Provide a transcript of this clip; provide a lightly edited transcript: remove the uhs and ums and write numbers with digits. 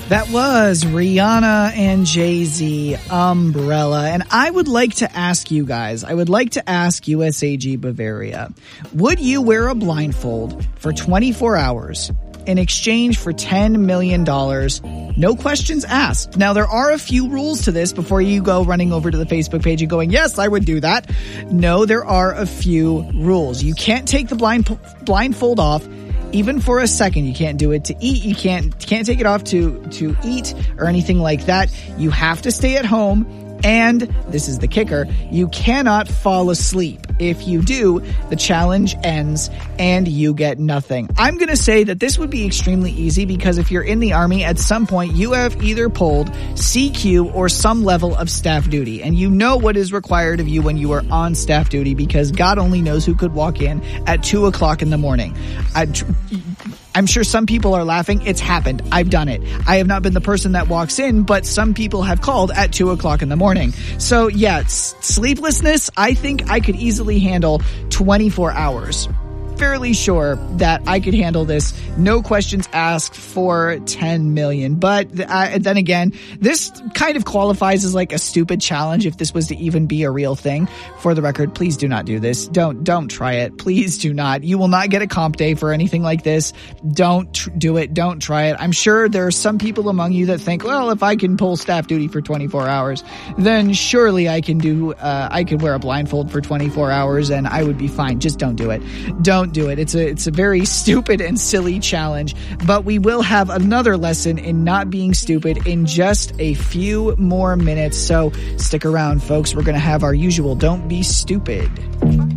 That was Rihanna and Jay-Z, Umbrella. And I would like to ask you guys, I would like to ask USAG Bavaria, would you wear a blindfold for 24 hours in exchange for $10 million? No questions asked. Now, there are a few rules to this before you go running over to the Facebook page and going, yes, I would do that. No, there are a few rules. You can't take the blindfold off even for a second. You can't do it to eat. You can't take it off to eat or anything like that. You have to stay at home. And this is the kicker, you cannot fall asleep. If you do, the challenge ends and you get nothing. I'm going to say that this would be extremely easy because if you're in the Army, at some point you have either pulled CQ or some level of staff duty. And you know what is required of you when you are on staff duty because God only knows who could walk in at 2 o'clock in the morning. I'm sure some people are laughing. It's happened. I've done it. I have not been the person that walks in, but some people have called at 2 o'clock in the morning. So yeah, sleeplessness, I think I could easily handle 24 hours. Fairly sure that I could handle this. No questions asked for 10 million. But then again, this kind of qualifies as like a stupid challenge if this was to even be a real thing. For the record, please do not do this. Don't try it. Please do not. You will not get a comp day for anything like this. Don't do it. Don't try it. I'm sure there are some people among you that think, well, if I can pull staff duty for 24 hours, then surely I can I could wear a blindfold for 24 hours and I would be fine. Just don't do it. Don't do it. It's a very stupid and silly challenge, but we will have another lesson in not being stupid in just a few more minutes. So stick around, folks. We're going to have our usual Don't Be Stupid.